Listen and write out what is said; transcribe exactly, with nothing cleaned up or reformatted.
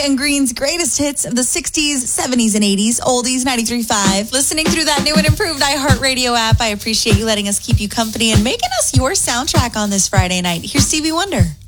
and Green's greatest hits of the sixties, seventies, and eighties. Oldies, ninety-three point five. Listening through that new and improved iHeartRadio app. I appreciate you letting us keep you company and making us your soundtrack on this Friday night. Here's Stevie Wonder.